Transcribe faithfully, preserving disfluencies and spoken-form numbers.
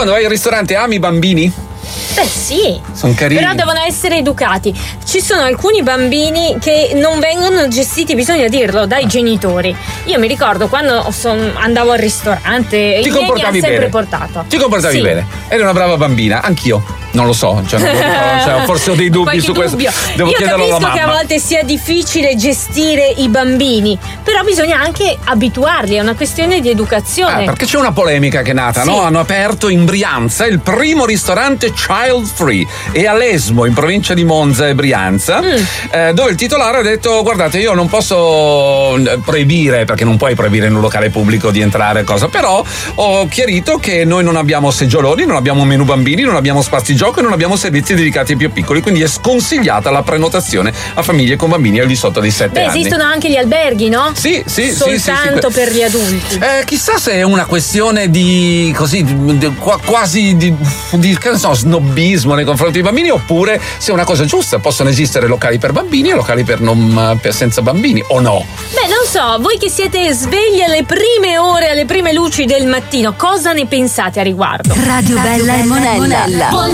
quando vai al ristorante ami i bambini? Beh sì, sono carini, però devono essere educati. Ci sono alcuni bambini che non vengono gestiti, bisogna dirlo, dai genitori. Io mi ricordo quando son, andavo al ristorante, ti i miei mi ha sempre bene. portato. Ti comportavi sì. bene, eri una brava bambina, anch'io. Non lo so, cioè, non, cioè, forse ho dei dubbi su dubbio. questo. Devo Io chiederlo alla capisco mamma. che a volte sia difficile gestire i bambini, però bisogna anche abituarli, è una questione di educazione. Ah, perché c'è una polemica che è nata, sì. no? Hanno aperto in Brianza il primo ristorante child free e a Lesmo, in provincia di Monza e Brianza, mm. eh, dove il titolare ha detto: guardate, io non posso proibire, perché non puoi proibire in un locale pubblico di entrare, cosa, però ho chiarito che noi non abbiamo seggioloni, non abbiamo menù bambini, non abbiamo spazi gioco e non abbiamo servizi dedicati ai più piccoli, quindi è sconsigliata la prenotazione a famiglie con bambini al di sotto dei sette Beh, anni. esistono anche gli alberghi, no? Sì, sì, soltanto sì, sì, per gli adulti. Eh, chissà se è una questione di così di, di, quasi di, di che ne so, snobismo nei confronti dei bambini, oppure se è una cosa giusta, possono esistere locali per bambini e locali per non per senza bambini, o no? Beh, non so, voi che siete svegli alle prime ore, alle prime luci del mattino, cosa ne pensate a riguardo? Radio Bella e Monella.